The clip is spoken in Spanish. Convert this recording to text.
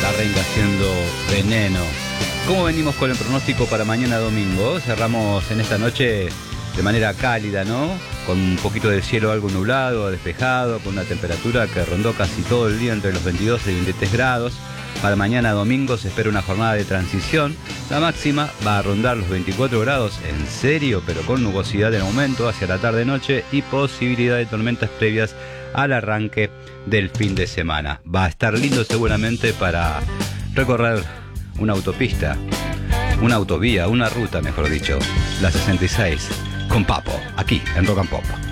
la renga haciendo veneno. ¿Cómo venimos con el pronóstico para mañana domingo? Cerramos en esta noche de manera cálida, ¿no? Con un poquito de cielo algo nublado, despejado, con una temperatura que rondó casi todo el día entre los 22 y 23 grados. Para mañana domingo se espera una jornada de transición. La máxima va a rondar los 24 grados, en serio, pero con nubosidad en aumento hacia la tarde-noche y posibilidad de tormentas previas al arranque del fin de semana. Va a estar lindo seguramente para recorrer una autopista, una autovía, una ruta, mejor dicho, la 66, con Papo, aquí en Rock and Pop.